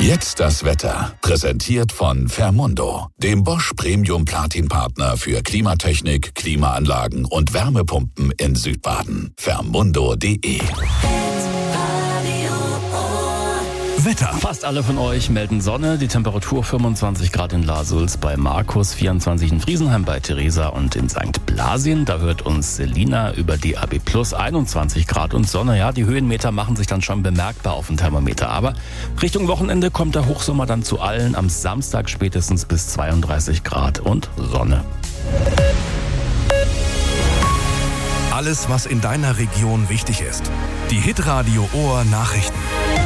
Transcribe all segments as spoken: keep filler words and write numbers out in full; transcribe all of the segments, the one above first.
Jetzt das Wetter. Präsentiert von Fermundo, dem Bosch Premium Platin Partner für Klimatechnik, Klimaanlagen und Wärmepumpen in Südbaden. Fermundo punkt de. Wetter. Fast alle von euch melden Sonne, die Temperatur fünfundzwanzig Grad in Lasulz bei Markus, vierundzwanzig in Friesenheim bei Theresa und in Sankt Blasien. Da hört uns Selina über D A B Plus, einundzwanzig Grad und Sonne. Ja, die Höhenmeter machen sich dann schon bemerkbar auf dem Thermometer. Aber Richtung Wochenende kommt der Hochsommer dann zu allen. Am Samstag spätestens bis zweiunddreißig Grad und Sonne. Alles, was in deiner Region wichtig ist. Die Hitradio Ohr Nachrichten.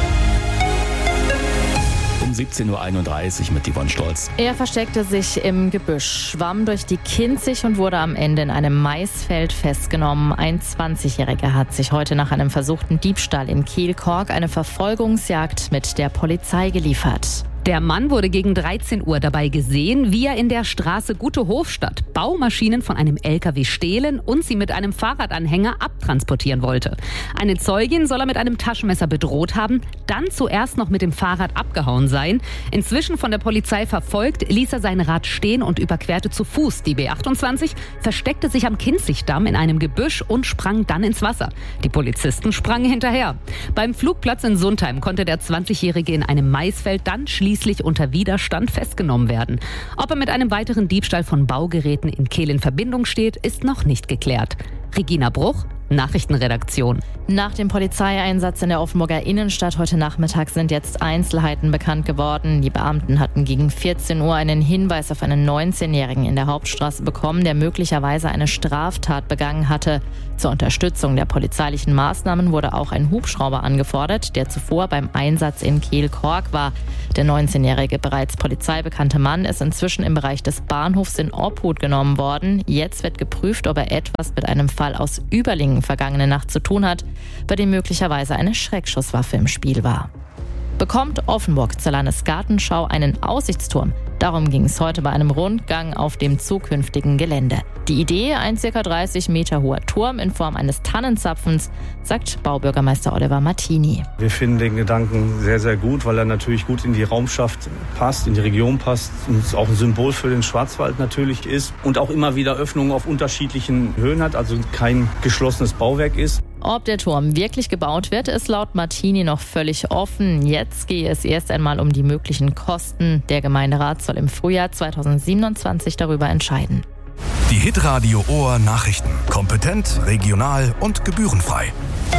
Um siebzehn Uhr einunddreißig mit Yvonne Stolz. Er versteckte sich im Gebüsch, schwamm durch die Kinzig und wurde am Ende in einem Maisfeld festgenommen. Ein zwanzigjähriger hat sich heute nach einem versuchten Diebstahl in Kehlkork eine Verfolgungsjagd mit der Polizei geliefert. Der Mann wurde gegen dreizehn Uhr dabei gesehen, wie er in der Straße Gute Hofstadt Baumaschinen von einem L K W stehlen und sie mit einem Fahrradanhänger abtransportieren wollte. Eine Zeugin soll er mit einem Taschenmesser bedroht haben, dann zuerst noch mit dem Fahrrad abgehauen sein. Inzwischen von der Polizei verfolgt, ließ er sein Rad stehen und überquerte zu Fuß die B achtundzwanzig, versteckte sich am Kinzigdamm in einem Gebüsch und sprang dann ins Wasser. Die Polizisten sprangen hinterher. Beim Flugplatz in Sundheim konnte der zwanzigjährige in einem Maisfeld dann schließlich unter Widerstand festgenommen werden. Ob er mit einem weiteren Diebstahl von Baugeräten in Kehl in Verbindung steht, ist noch nicht geklärt. Regina Bruch, Nachrichtenredaktion. Nach dem Polizeieinsatz in der Offenburger Innenstadt heute Nachmittag sind jetzt Einzelheiten bekannt geworden. Die Beamten hatten gegen vierzehn Uhr einen Hinweis auf einen neunzehnjährigen in der Hauptstraße bekommen, der möglicherweise eine Straftat begangen hatte. Zur Unterstützung der polizeilichen Maßnahmen wurde auch ein Hubschrauber angefordert, der zuvor beim Einsatz in Kehlkork war. Der neunzehnjährige, bereits polizeibekannte Mann ist inzwischen im Bereich des Bahnhofs in Obhut genommen worden. Jetzt wird geprüft, ob er etwas mit einem Fall aus Überlingen vergangene Nacht zu tun hat, bei dem möglicherweise eine Schreckschusswaffe im Spiel war. Bekommt Offenburg zur Landesgartenschau einen Aussichtsturm? Darum ging es heute bei einem Rundgang auf dem zukünftigen Gelände. Die Idee, ein ca. dreißig Meter hoher Turm in Form eines Tannenzapfens, sagt Baubürgermeister Oliver Martini. Wir finden den Gedanken sehr, sehr gut, weil er natürlich gut in die Raumschaft passt, in die Region passt und auch ein Symbol für den Schwarzwald natürlich ist und auch immer wieder Öffnungen auf unterschiedlichen Höhen hat, also kein geschlossenes Bauwerk ist. Ob der Turm wirklich gebaut wird, ist laut Martini noch völlig offen. Jetzt gehe es erst einmal um die möglichen Kosten. Der Gemeinderat soll im Frühjahr zweitausendsiebenundzwanzig darüber entscheiden. Die Hitradio Ohr Nachrichten. Kompetent, regional und gebührenfrei.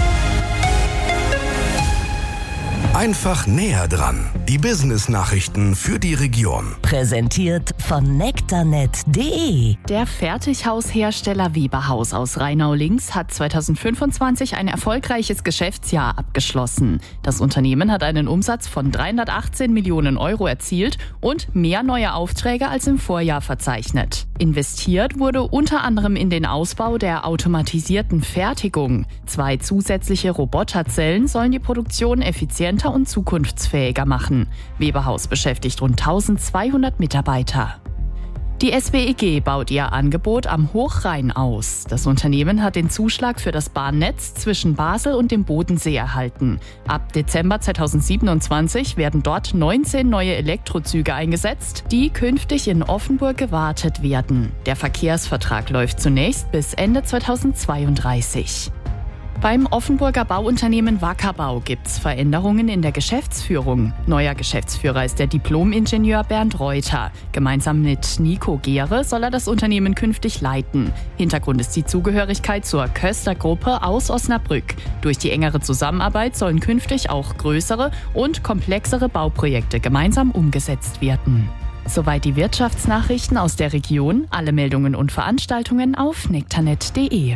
Einfach näher dran. Die Business-Nachrichten für die Region. Präsentiert von nektarnet punkt de. Der Fertighaushersteller Weberhaus aus Rheinau-Links hat zweitausendfünfundzwanzig ein erfolgreiches Geschäftsjahr abgeschlossen. Das Unternehmen hat einen Umsatz von dreihundertachtzehn Millionen Euro erzielt und mehr neue Aufträge als im Vorjahr verzeichnet. Investiert wurde unter anderem in den Ausbau der automatisierten Fertigung. Zwei zusätzliche Roboterzellen sollen die Produktion effizienter und zukunftsfähiger machen. Weberhaus beschäftigt rund eintausendzweihundert Mitarbeiter. Die S W E G baut ihr Angebot am Hochrhein aus. Das Unternehmen hat den Zuschlag für das Bahnnetz zwischen Basel und dem Bodensee erhalten. Ab Dezember zweitausendsiebenundzwanzig werden dort neunzehn neue Elektrozüge eingesetzt, die künftig in Offenburg gewartet werden. Der Verkehrsvertrag läuft zunächst bis Ende zweitausendzweiunddreißig. Beim Offenburger Bauunternehmen Wackerbau gibt's Veränderungen in der Geschäftsführung. Neuer Geschäftsführer ist der Diplom-Ingenieur Bernd Reuter. Gemeinsam mit Nico Gehre soll er das Unternehmen künftig leiten. Hintergrund ist die Zugehörigkeit zur Köster-Gruppe aus Osnabrück. Durch die engere Zusammenarbeit sollen künftig auch größere und komplexere Bauprojekte gemeinsam umgesetzt werden. Soweit die Wirtschaftsnachrichten aus der Region. Alle Meldungen und Veranstaltungen auf nektarnet punkt de.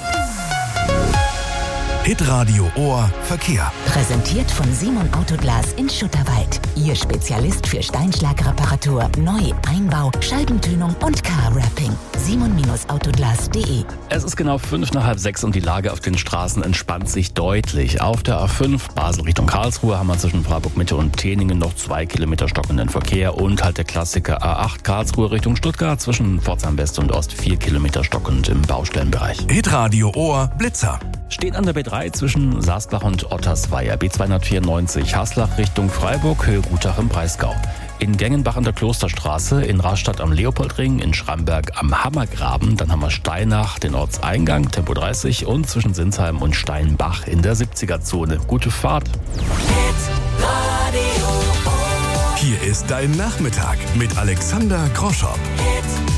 Hitradio Ohr Verkehr. Präsentiert von Simon Autoglas in Schutterwald. Ihr Spezialist für Steinschlagreparatur, Neu-, Einbau, Scheibentönung und Car-Wrapping. simon Autoglas punkt de. Es ist genau fünf nach halb sechs und die Lage auf den Straßen entspannt sich deutlich. Auf der A fünf Basel Richtung Karlsruhe haben wir zwischen Freiburg Mitte und Teningen noch zwei Kilometer stockenden Verkehr und halt der Klassiker A acht Karlsruhe Richtung Stuttgart zwischen Pforzheim West und Ost vier Kilometer stockend im Baustellenbereich. Hitradio Ohr Blitzer. Steht an der B drei zwischen Saasbach und Ottersweier, B zweihundertvierundneunzig Haslach Richtung Freiburg, Höhe Gutach im Breisgau. In Gengenbach an der Klosterstraße, in Rastatt am Leopoldring, in Schramberg am Hammergraben, dann haben wir Steinach, den Ortseingang, Tempo dreißig und zwischen Sinsheim und Steinbach in der siebziger-Zone. Gute Fahrt. Hier ist dein Nachmittag mit Alexander Groschopp.